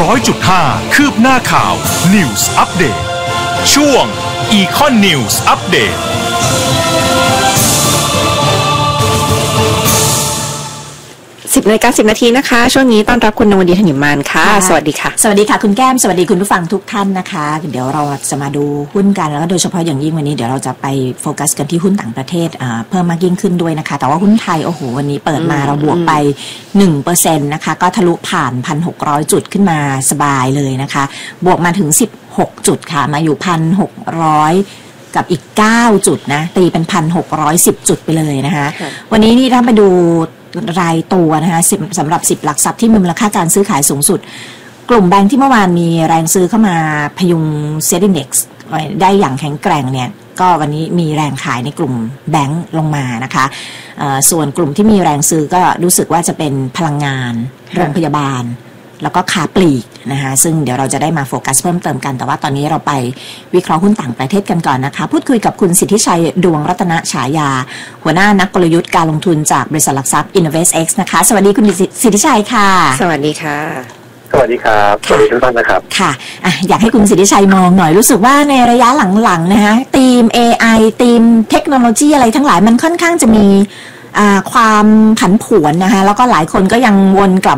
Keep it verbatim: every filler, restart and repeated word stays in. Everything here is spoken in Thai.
ร้อยจุดห้า คืบหน้าข่าว News Update ช่วง Econ News Update สิบนาฬิกาสิบนาทีนะคะช่วงนี้ต้อนรับคุณนวดีธนิมมานค่ะสวัสดีค่ะสวัสดีค่ะคุณแก้มสวัสดีคุณผู้ฟังทุกท่านนะคะเดี๋ยวเราจะมาดูหุ้นกันแล้วก็โดยเฉพาะอย่างยิ่งวันนี้เดี๋ยวเราจะไปโฟกัสกันที่หุ้นต่างประเทศเพิ่มมากยิ่งขึ้นด้วยนะคะแต่ว่าหุ้นไทยโอ้โหวันนี้เปิดมาเราบวกไป หนึ่งเปอร์เซ็นต์ นะคะก็ทะลุผ่าน หนึ่งพันหกร้อย จุดขึ้นมาสบายเลยนะคะบวกมาถึงสิบหกจุดค่ะมาอยู่ หนึ่งพันหกร้อย กับอีกเก้าจุดนะตีเป็น หนึ่งพันหกร้อยสิบ จุดไปเลยนะคะวันนี้นี่ถ้าไปดูรายตัวนะคะสำหรับสิบหลักทรัพย์ที่มีมูลค่าการซื้อขายสูงสุดกลุ่มแบงค์ที่เมื่อวานมีแรงซื้อเข้ามาพยุง เซ็ต Index ได้อย่างแข็งแกร่งเนี่ยก็วันนี้มีแรงขายในกลุ่มแบงค์ลงมานะคะส่วนกลุ่มที่มีแรงซื้อก็รู้สึกว่าจะเป็นพลังงานโรงพยาบาลแล้วก็ค้าปลีกนะคะซึ่งเดี๋ยวเราจะได้มาโฟกัสเพิ่มเติมกันแต่ว่าตอนนี้เราไปวิเคราะห์หุ้นต่างประเทศกันก่อนนะคะพูดคุยกับคุณสิทธิชัยดวงรัตนฉายาหัวหน้านักกลยุทธ์การลงทุนจากบริษัทหลักทรัพย์ InnovestX นะคะสวัสดีคุณสิทธิชัยค่ะสวัสดีค่ะสวัสดีครับสวัสดีทุกท่านนะครับค่ะอ่ะอยากให้คุณสิทธิชัยมองหน่อยรู้สึกว่าในระยะหลังๆนะคะธีม เอ ไอ ธีมเทคโนโลยีอะไรทั้งหลายมันค่อนข้างจะมีความผันผวนนะคะแล้วก็หลายคนก็ยังวนกลับ